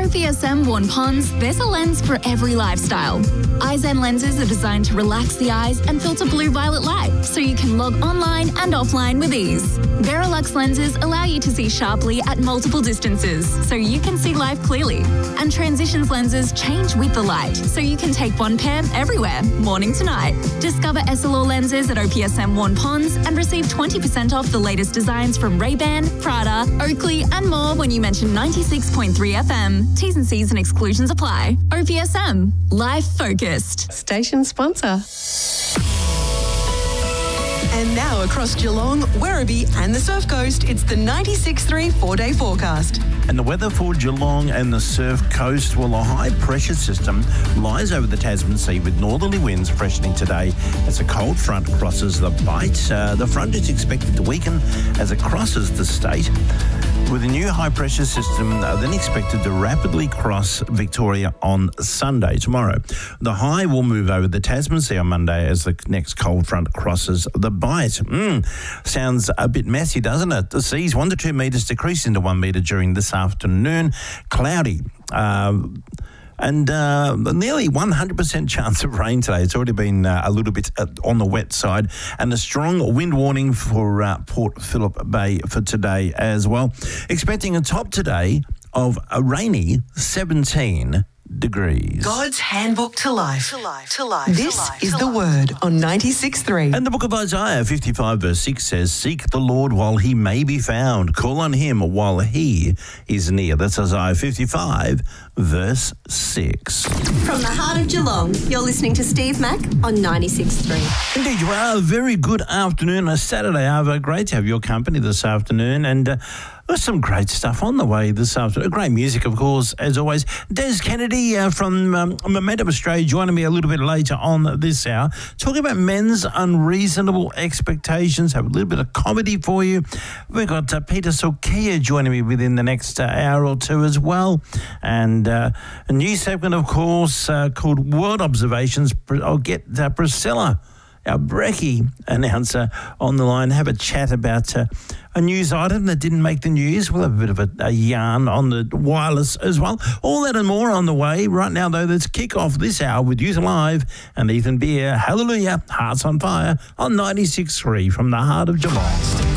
OPSM Worn Ponds, there's a lens for every lifestyle. iZen lenses are designed to relax the eyes and filter blue-violet light, so you can log online and offline with ease. Verilux lenses allow you to see sharply at multiple distances, so you can see life clearly. And Transitions lenses change with the light, so you can take one pair everywhere, morning to night. Discover Essilor lenses at OPSM Worn Ponds and receive 20% off the latest designs from Ray-Ban, Prada, Oakley and more when you mention 96.3 FM. T's and C's and exclusions apply. OPSM. Life focused. Station sponsor. And now across Geelong, Werribee and the Surf Coast, it's the 96.3 4-day forecast. And the weather for Geelong and the Surf Coast, well, a high-pressure system lies over the Tasman Sea with northerly winds freshening today as a cold front crosses the Bight. The front is expected to weaken as it crosses the state, with a new high-pressure system then expected to rapidly cross Victoria on Sunday, tomorrow. The high will move over the Tasman Sea on Monday as the next cold front crosses the Bight. Sounds a bit messy, doesn't it? The seas 1 to 2 metres decreasing to 1 metre during this afternoon. Cloudy. And nearly 100% chance of rain today. It's already been a little bit on the wet side. And a strong wind warning for Port Phillip Bay for today as well. Expecting a top today of a rainy 17 degrees. God's handbook to life. This is the word on 96.3. And the book of Isaiah 55 verse 6 says, "Seek the Lord while he may be found. Call on him while he is near." That's Isaiah 55 verse 6. From the heart of Geelong, you're listening to Steve Mack on 96.3. Indeed you are. A very good afternoon, a Saturday, Ava. Great to have your company this afternoon. And there's some great stuff on the way this afternoon. Great music, of course, as always. Des Kennedy from Momentum Australia joining me a little bit later on this hour, talking about men's unreasonable expectations. Have a little bit of comedy for you. We've got Peter Sokia joining me within the next hour or two as well. And a new segment, of course, called World Observations. I'll get Priscilla, our Brekkie announcer, on the line, have a chat about a news item that didn't make the news. We'll have a bit of a yarn on the wireless as well. All that and more on the way. Right now, though, let's kick off this hour with Youth Alive and Ethan Beer. Hallelujah, Hearts on Fire on 96.3 from the heart of Geelong.